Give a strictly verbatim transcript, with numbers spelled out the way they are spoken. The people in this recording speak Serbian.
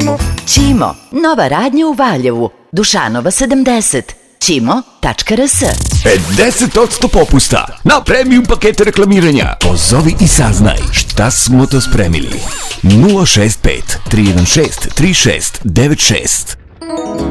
Ćimo. Ćimo, nova radnja u Valjevu, Dušanova sedamdeset, ćimo tačka rs. pedeset posto popusta na premium pakete reklamiranja. Pozovi i saznaj šta smo to spremili. nula šest pet tri jedan šest tri šest devet šest.